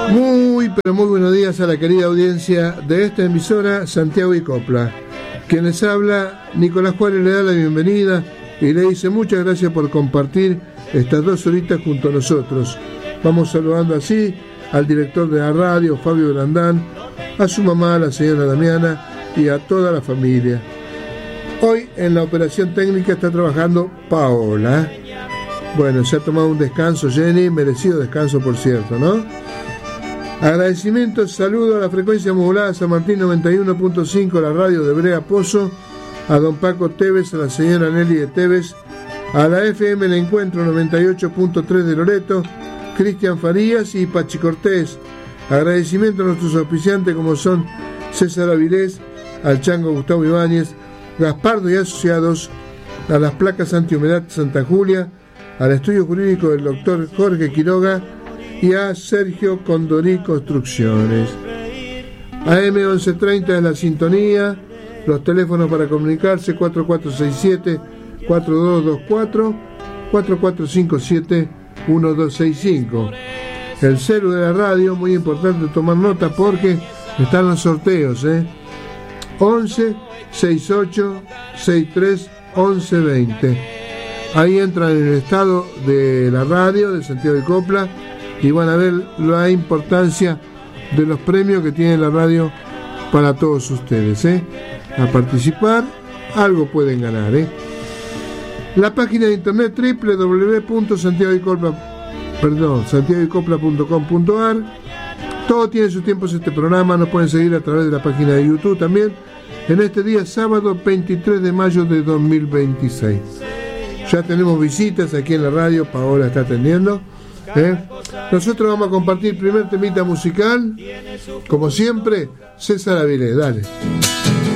Muy, pero muy buenos días a la querida audiencia de esta emisora Santiago y Copla. Quien les habla, Nicolás Juárez, le da la bienvenida y le dice muchas gracias por compartir estas 2 horitas junto a nosotros. Vamos saludando así al director de la radio, Fabio Brandán, a su mamá, la señora Damiana, y a toda la familia. Hoy en la operación técnica está trabajando Paola. Bueno, se ha tomado un descanso, Jenny, merecido descanso, por cierto, ¿no? Agradecimientos, saludo a la frecuencia modulada San Martín 91.5, la radio de Brea Pozo, a don Paco Tevez, a la señora Nelly de Tevez, a la FM El Encuentro 98.3 de Loreto, Cristian Farías y Pachi Cortés. Agradecimiento a nuestros auspiciantes como son César Avilés, al Chango Gustavo Ibáñez, Gaspardo y Asociados, a las placas antihumedad Santa Julia, al estudio jurídico del doctor Jorge Quiroga y a Sergio Condorí Construcciones. AM 1130 es la sintonía, los teléfonos para comunicarse 4467-4224, 4457-1265. El celu de la radio, muy importante tomar nota porque están los sorteos, 11 68 63 11 20. Ahí entran en el estado de la radio de Santiago de Copla y van a ver la importancia de los premios que tiene la radio para todos ustedes, A participar, algo pueden ganar, La página de internet www.santiagoycopla.com.ar. Todo tiene sus tiempos este programa, nos pueden seguir a través de la página de YouTube también, en este día sábado 23 de mayo de 2026. Ya tenemos visitas aquí en la radio, Paola está atendiendo. Nosotros vamos a compartir el primer temita musical, como siempre, César Avilés, dale.